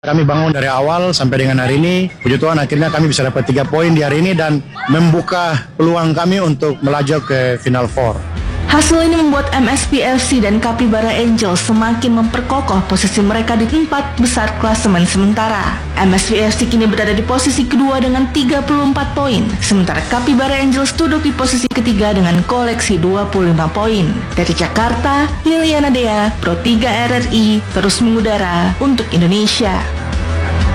Kami bangun dari awal sampai dengan hari ini, puji Tuhan akhirnya kami bisa dapat 3 poin di hari ini dan membuka peluang kami untuk melaju ke Final Four. Hasil ini membuat MSPFC dan Capybara Angels semakin memperkokoh posisi mereka di 4 besar klasemen sementara. MSPFC kini berada di posisi kedua dengan 34 poin, sementara Capybara Angels duduk di posisi ketiga dengan koleksi 25 poin. Dari Jakarta, Liliana Dea, Pro 3 RRI, terus mengudara untuk Indonesia.